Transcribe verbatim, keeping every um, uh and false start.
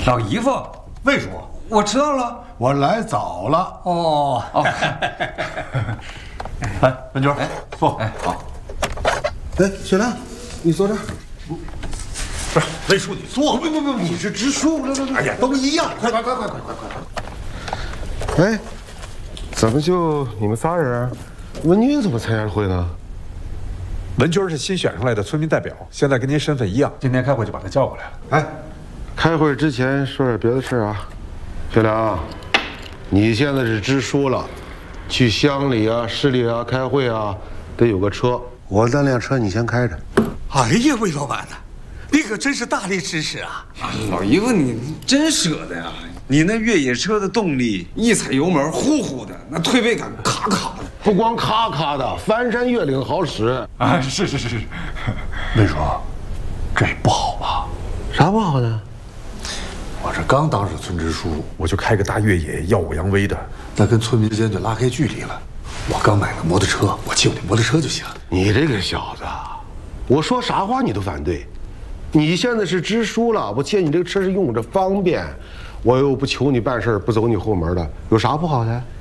老姨夫， 魏叔， 我迟到了。 我来早了。 哦哦。 来，文娟，坐。 哎，好。 哎，雪亮，你坐这儿。 不是，魏叔，你坐。 不不不，你是支书，来来来， 哎呀，都一样。快快快快快快快！ 哎，怎么就你们仨人？文军怎么参加会呢？ 文娟是新选上来的村民代表，现在跟您身份一样。 今天开会就把她叫过来了。 哎，开会之前说点别的事啊。雪良，你现在是支书了，去乡里啊、市里啊开会啊，得有个车。我那辆车你先开着。 哎呀，魏老板呐，你可真是大力支持啊！ 老姨夫，你真舍得呀！你那越野车的动力，一踩油门呼呼的，那推背感咔咔的， 不光咔咔的，翻山越岭好使啊！是是是是。魏叔，这不好吧？ 啥不好呢？ 我这刚当上村支书， 我就开个大越野，耀武扬威的， 那跟村民之间就拉开距离了。我刚买个摩托车，我骑我那摩托车就行了。 你这个小子，我说啥话你都反对。你现在是支书了，我借你这个车是用着方便，我又不求你办事不走你后门的，有啥不好的？